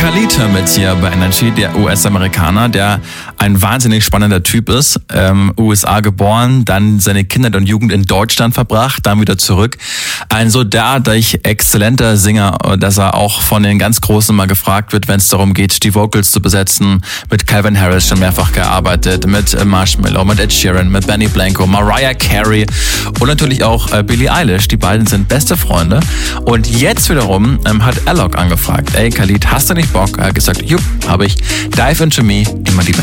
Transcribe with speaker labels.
Speaker 1: Khalid mit hier bei Energy, der US-Amerikaner, der ein wahnsinnig spannender Typ ist. USA geboren, dann seine Kindheit und Jugend in Deutschland verbracht, dann wieder zurück. Ein so derartig exzellenter Sänger, dass er auch von den ganz Großen mal gefragt wird, wenn es darum geht, die Vocals zu besetzen. Mit Calvin Harris schon mehrfach gearbeitet, mit Marshmello, mit Ed Sheeran, mit Benny Blanco, Mariah Carey und natürlich auch Billie Eilish. Die beiden sind beste Freunde. Und jetzt wiederum hat Alok angefragt, ey Khalid, hast du nicht Bock? Er hat gesagt, jupp, habe ich. Dive Into Me, immer die Band.